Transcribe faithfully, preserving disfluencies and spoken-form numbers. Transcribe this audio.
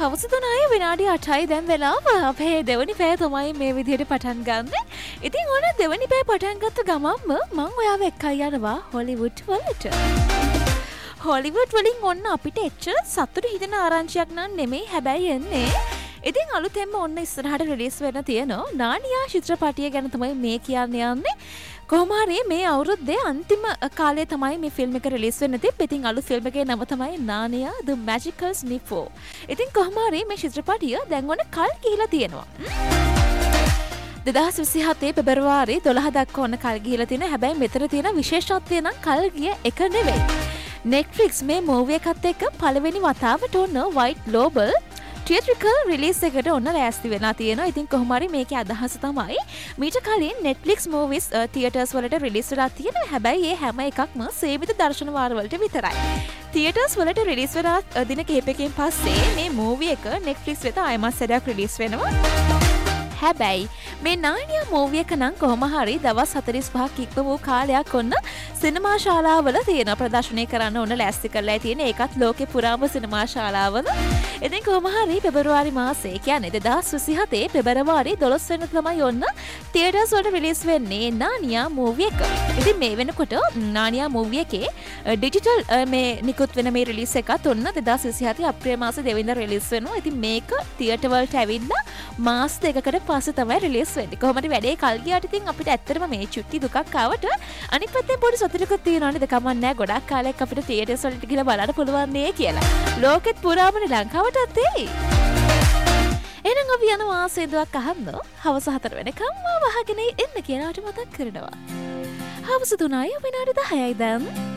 හවස තුනයි විනාඩි අටයි දැන් වෙලාව. අපේ දෙවනි පැය තමයි මේ විදිහට පටන් ගන්නෙ. ඉතින් ඕන දෙවනි පැය පටන් ගත්ත ගමන්ම මම ඔයාව එක්කයි යනවා හොලිවුඩ් වලට. හොලිවුඩ් වලින් ඔන්න අපිට එච්චර සතුටු හිතෙන ආරංචියක් නම් නෙමෙයි හැබැයි එන්නේ. ඉතින් අලුතෙන්ම ඔන්න ඉස්සරහට රිලීස් වෙන්න තියෙන නානියා චිත්‍රපටිය ගැන තමයි මේ කියන්න යන්නේ. කොහොම හරි මේ අවුරුද්දේ අන්තිම කාලේ තමයි මේ ෆිල්ම් එක රිලීස් වෙන්න තිබ්බේ. ඉතින් අලුත් ෆිල්ම් එකේ නම තමයි නානියා The Magical Sniffle. ඉතින් කොහොම හරි මේ චිත්‍රපටිය දැන් ඔන්න කල් ගිහිලා තියෙනවා. දෙදහස් විසිහතේ පෙබරවාරි දොළහ දක්වා ඔන්න කල් ගිහිලා තියෙනවා. හැබැයි මෙතන තියෙන විශේෂත්වය නම් කල් ගිය එක නෙවෙයි. Netflix මේ මූවි එකත් එක්ක පළවෙනි වතාවට ඔන්න White Global theatrical release එකට ඔන්න ලෑස්ති වෙලා තියෙනවා. ඉතින් කොහොම හරි මේකේ අදහස තමයි මීට කලින් Netflix movies uh, theaters වලට release වෙලා තියෙනවා. හැබැයි ඒ හැම එකක්ම සීමිත දර්ශන වාර වලට විතරයි. theaters වලට release වෙලා uh, දින කිහිපයකින් පස්සේ මේ movie එක Netflix වෙත ආයමත් සැරයක් release වෙනවා. හැබැයි මේ නානියා මූවි එක නම් කොහොම හරි දවස් හතළිස් පහක් ඉක්ම වූ කාලයක් ඔන්න සිනමා ශාලාවල තියෙන ප්‍රදර්ශනය කරන්න ඔන්න ලෑස්ති කරලා තියෙන. ඒකත් ලෝකේ පුරාම සිනමා ශාලාවල. ඉතින් කොහොම හරි පෙබරවාරි මාසේ කියන්නේ දෙදහස් විසිහතේ පෙබරවාරි දොළොස් වෙනිදා තමයි ඔන්න තියටර්ස් වලට රිලීස් වෙන්නේ නානියා මූවි එක. ඉතින් මේ වෙනකොට නානියා මූවි එකේ ඩිජිටල් මේ නිකුත් වෙන මේ රිලීස් එකත් ඔන්න දෙදහස් විසිහතේ අප්‍රේල් මාසේ දෙවෙනිදා රිලීස් වෙනවා. ඉතින් මේක තියටර් වලට ඇවිල්ලා මාස දෙකකට පස්සේ තමයි රිලීස් වෙන්නේ. කොහොමද වැඩේ කල් ගියාට ඉතින් අපිට ඇත්තටම මේ චුට්ටි දුකක් ආවට අනිත් පැත්තෙන් පොඩි සතුටකුත් තියෙනවා නේද? කමක් නැහැ. ගොඩක් කාලයක් අපිට තියටර්ස් වලට ගිහලා බලන්න පුළුවන් නේ කියලා. ලෝකෙත් පුරාමනේ ලංකාවටත් එයි. එහෙනම් අපි යනවා සේදුවක් අහන්න. හවස හතර වෙනකම් මාව අහගෙන එන්න කියලාට මතක් කරනවා. හවස තුනයි විනාඩි දහයයි දැන්.